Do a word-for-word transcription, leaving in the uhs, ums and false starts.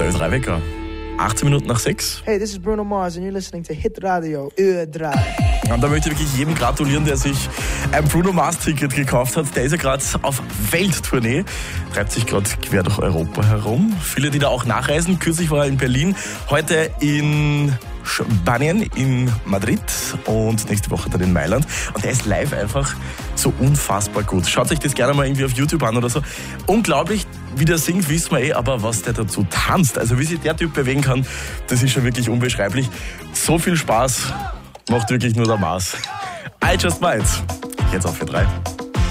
Der Ö drei Wecker. achtzehn Minuten nach sechs. Hey, this is Bruno Mars and you're listening to Hit Radio Ö drei. Und da möchte ich wirklich jedem gratulieren, der sich ein Bruno Mars Ticket gekauft hat. Der ist ja gerade auf Welttournee, treibt sich gerade quer durch Europa herum. Viele, die da auch nachreisen. Kürzlich war er in Berlin, heute in Spanien, in Madrid und nächste Woche dann in Mailand. Und er ist live einfach so unfassbar gut. Schaut euch das gerne mal irgendwie auf YouTube an oder so. Unglaublich, wie der singt, wissen wir eh, aber was der dazu tanzt, also wie sich der Typ bewegen kann, das ist schon wirklich unbeschreiblich. So viel Spaß macht wirklich nur der Mars. I Just Might. Jetzt auf für drei.